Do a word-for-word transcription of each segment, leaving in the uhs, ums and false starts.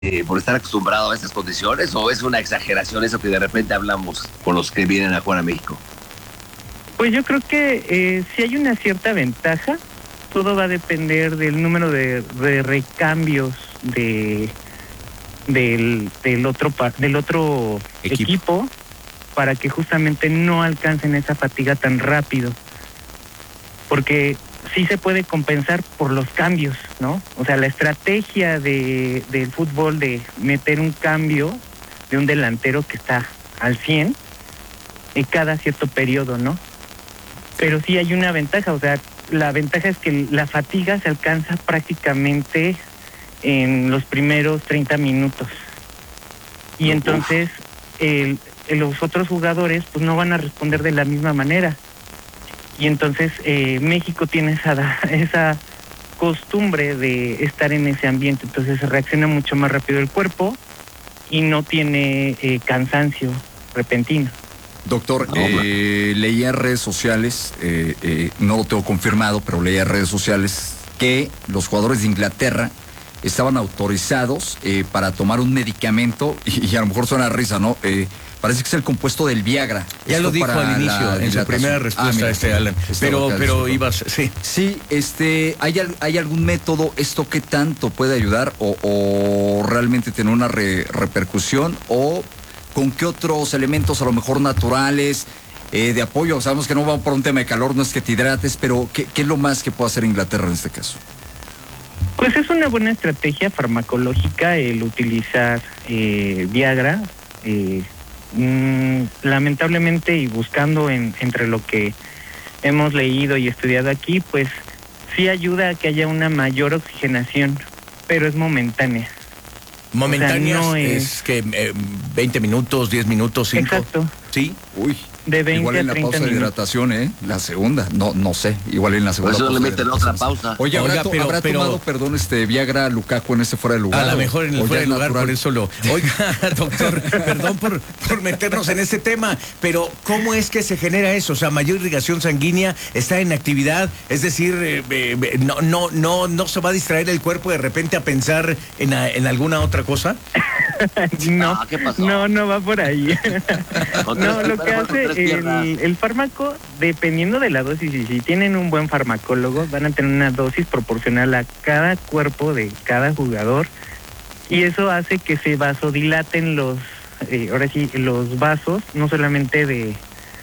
eh, por estar acostumbrado a estas condiciones, o es una exageración eso que de repente hablamos con los que vienen a jugar a México? Pues yo creo que eh, sí hay una cierta ventaja. Todo va a depender del número de, de recambios de del, del otro del otro equipo. equipo para que justamente no alcancen esa fatiga tan rápido, porque sí se puede compensar por los cambios, ¿no? O sea, la estrategia de del fútbol de meter un cambio de un delantero que está al cien en cada cierto periodo, ¿no? Pero sí hay una ventaja, o sea, la ventaja es que la fatiga se alcanza prácticamente en los primeros treinta minutos. Y entonces el, los otros jugadores pues no van a responder de la misma manera. Y entonces eh, México tiene esa, esa costumbre de estar en ese ambiente, entonces reacciona mucho más rápido el cuerpo y no tiene eh, cansancio repentino. Doctor, eh, leía en redes sociales, eh, eh, no lo tengo confirmado, pero leía en redes sociales que los jugadores de Inglaterra estaban autorizados eh, para tomar un medicamento, y, y a lo mejor suena a risa, ¿no? Eh, parece que es el compuesto del Viagra. Ya lo dijo al inicio, en su primera respuesta, ah, mira, este Alan. Pero, pero ibas, sí. Sí, este, ¿hay, ¿hay algún método, esto qué tanto puede ayudar, o, o realmente tener una re, repercusión, o con qué otros elementos a lo mejor naturales, eh, de apoyo? Sabemos que no va por un tema de calor, no es que te hidrates, pero ¿qué, qué es lo más que puede hacer Inglaterra en este caso? Pues es una buena estrategia farmacológica el utilizar eh, Viagra. Eh, mmm, lamentablemente, y buscando en, entre lo que hemos leído y estudiado aquí, pues sí ayuda a que haya una mayor oxigenación, pero es momentánea. Momentánea, o sea, no es, es que eh, veinte minutos, diez minutos, cinco. Exacto. Sí. Uy. De veinte igual en a la pausa minutos. de hidratación, ¿eh? La segunda, no no sé, igual en la segunda. Por eso pausa le meten otra pausa. Oye, ¿habrá, Oiga, to, pero, ¿habrá pero, tomado, perdón, este Viagra Lukaku en este fuera de lugar? A lo mejor en el fuera de lugar, natural. por eso lo... Oiga, doctor, perdón por, por meternos en este tema, pero ¿cómo es que se genera eso? O sea, mayor irrigación sanguínea, está en actividad, es decir, eh, eh, no, no, no, no se va a distraer el cuerpo de repente a pensar en, a, en alguna otra cosa. No, ah, ¿qué pasó? no, no va por ahí. No, lo que hace el, el fármaco, dependiendo de la dosis, y si tienen un buen farmacólogo, van a tener una dosis proporcional a cada cuerpo de cada jugador, y eso hace que se vasodilaten los, eh, ahora sí, los vasos, no solamente de,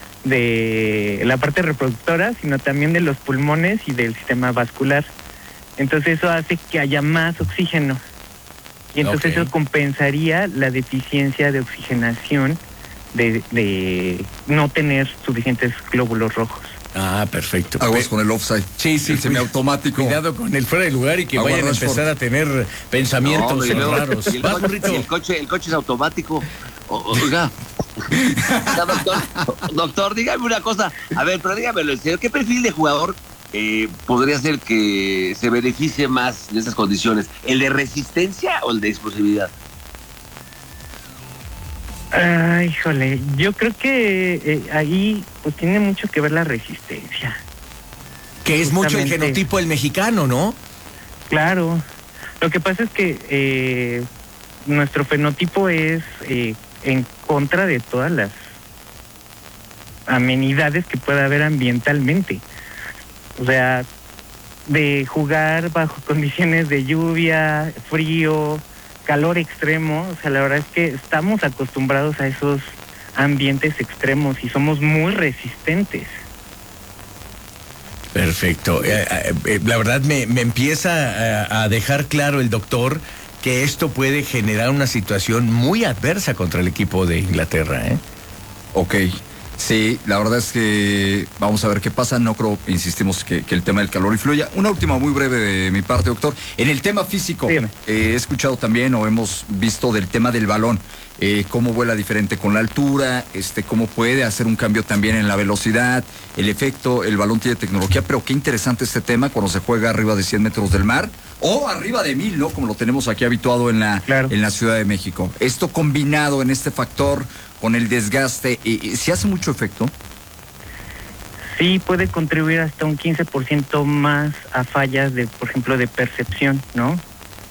de la parte reproductora, sino también de los pulmones y del sistema vascular. Entonces eso hace que haya más oxígeno. Y entonces okay. Eso compensaría la deficiencia de oxigenación de, de no tener suficientes glóbulos rojos. Ah, perfecto. Aguas con el offside. Sí, sí. El semiautomático. Cuidado con el fuera de lugar y que Agua vayan a empezar Rashford. A tener pensamientos no, raros. Y el, Va, coche, y el, coche, el coche es automático. O, oiga. Ya, doctor, doctor, dígame una cosa. A ver, pero dígamelo en serio. ¿Qué perfil de jugador Eh, podría ser que se beneficie más de esas condiciones? ¿El de resistencia o el de explosividad? Ay, híjole, yo creo que eh, ahí pues tiene mucho que ver la resistencia. Que es mucho el genotipo del mexicano, ¿no? Claro. Lo que pasa es que eh, nuestro fenotipo es eh, en contra de todas las amenidades que pueda haber ambientalmente. O sea, de jugar bajo condiciones de lluvia, frío, calor extremo, o sea, la verdad es que estamos acostumbrados a esos ambientes extremos y somos muy resistentes. Perfecto. Eh, eh, la verdad me, me empieza a, a dejar claro el doctor que esto puede generar una situación muy adversa contra el equipo de Inglaterra, ¿eh? Ok. Sí, la verdad es que vamos a ver qué pasa. No creo, insistimos, que, que el tema del calor influya. Una última muy breve de mi parte, doctor. En el tema físico, eh, he escuchado también o hemos visto del tema del balón, eh, cómo vuela diferente con la altura, este, cómo puede hacer un cambio también en la velocidad, el efecto, el balón tiene tecnología, pero qué interesante este tema cuando se juega arriba de cien metros del mar o arriba de mil, ¿no? Como lo tenemos aquí habituado en la, claro. en la Ciudad de México. Esto combinado en este factor con el desgaste, ¿y, y, ¿sí hace mucho efecto? Sí, puede contribuir hasta un quince por ciento más a fallas de, por ejemplo, de percepción, ¿no?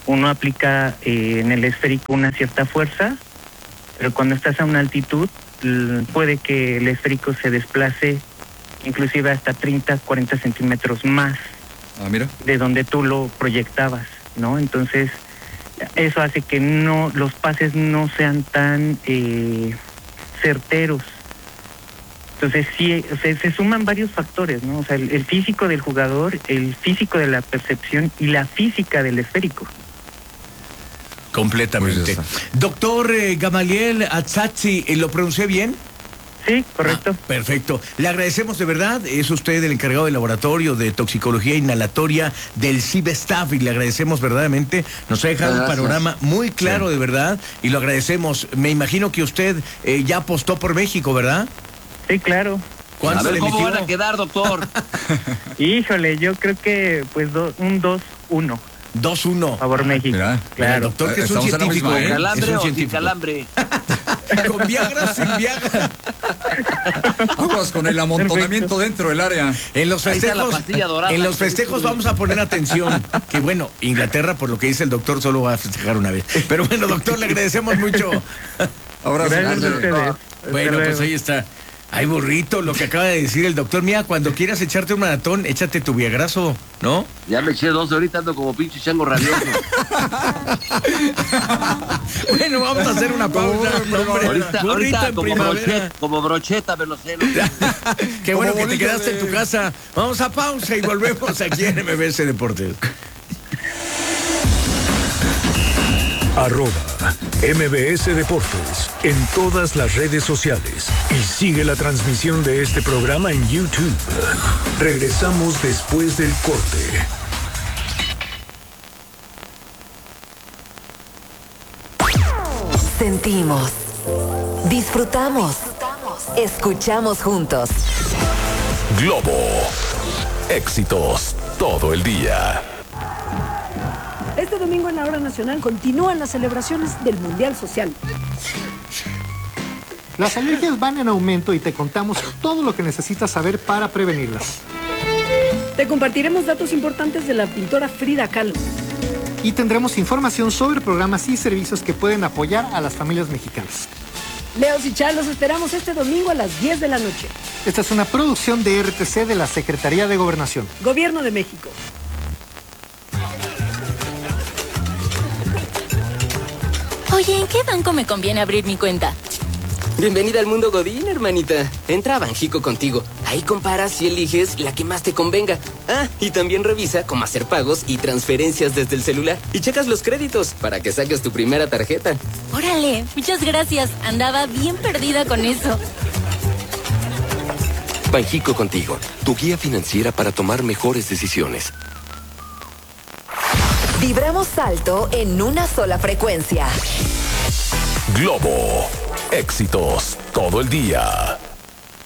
uno aplica eh, en el esférico una cierta fuerza, pero cuando estás a una altitud l- puede que el esférico se desplace inclusive hasta treinta, cuarenta centímetros más Ah, mira. de donde tú lo proyectabas, ¿no? Entonces, eso hace que no los pases no sean tan eh, certeros. Entonces, sí, se, se suman varios factores, ¿no? O sea, el, el físico del jugador, el físico de la percepción y la física del esférico. Completamente. Pues Doctor eh, Gamaliel Atzatzi, ¿eh, ¿lo pronuncié bien? Sí, correcto. Ah, perfecto. Le agradecemos de verdad. Es usted el encargado del laboratorio de toxicología inhalatoria del CIBESTAF y le agradecemos verdaderamente. Nos ha dejado Gracias. un panorama muy claro, Sí. de verdad, y lo agradecemos. Me imagino que usted eh, ya apostó por México, ¿verdad? Sí, claro. ¿Cuánto A ver le cómo metió? van a quedar, doctor. Híjole, yo creo que pues do, un dos uno, dos uno. favor México. Mira, Mira, Claro. doctor, que es un Estamos en la científico, misma, ¿eh? ¿eh? Es ¿Calambre un o sin científico. calambre? Con Viagra, sin Viagra. Aguas con el amontonamiento dentro del área. En los Ahí está la festejos, pastilla dorada. en los festejos vamos a poner atención. Que bueno, Inglaterra, por lo que dice el doctor, solo va a festejar una vez. Pero bueno, doctor, le agradecemos mucho. Ahora Gracias a ustedes. Bueno, Hasta pues luego. ahí está. Ay, burrito, lo que acaba de decir el doctor. Mira, cuando quieras echarte un maratón, échate tu viagrazo, ¿no? Ya me eché dos, ahorita ando como pinche chango rabioso. Bueno, vamos a hacer una pausa. No, hombre. Ahorita, Burrito ahorita en como, primavera. brocheta, como brocheta me lo sé. ¿no? Qué bueno Como que te bolillo quedaste de- en tu casa. Vamos a pausa y volvemos aquí en M B S Deportes. Arroba M B S Deportes en todas las redes sociales y sigue la transmisión de este programa en YouTube. Regresamos después del corte. Sentimos, disfrutamos, escuchamos juntos. Globo. Éxitos todo el día. Este domingo en la Hora Nacional continúan las celebraciones del Mundial Social. Las alergias van en aumento y te contamos todo lo que necesitas saber para prevenirlas. Te compartiremos datos importantes de la pintora Frida Kahlo. Y tendremos información sobre programas y servicios que pueden apoyar a las familias mexicanas. Leos y Char, los esperamos este domingo a las diez de la noche. Esta es una producción de R T C de la Secretaría de Gobernación. Gobierno de México. Oye, ¿en qué banco me conviene abrir mi cuenta? Bienvenida al mundo Godín, hermanita. Entra a Banjico contigo. Ahí comparas y eliges la que más te convenga. Ah, y también revisa cómo hacer pagos y transferencias desde el celular. Y checas los créditos para que saques tu primera tarjeta. Órale, muchas gracias. Andaba bien perdida con eso. Banjico contigo, tu guía financiera para tomar mejores decisiones. Vibramos alto en una sola frecuencia. Globo. Éxitos todo el día.